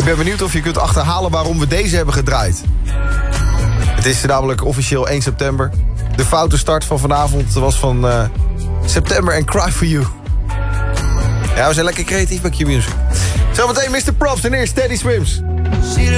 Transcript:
ben benieuwd of je kunt achterhalen waarom we deze hebben gedraaid. Het is namelijk officieel 1 september. De foute start van vanavond was van September and Cry For You. Ja, we zijn lekker creatief bij Q-Music. Zometeen Mr. Props en eerst Steady Swims.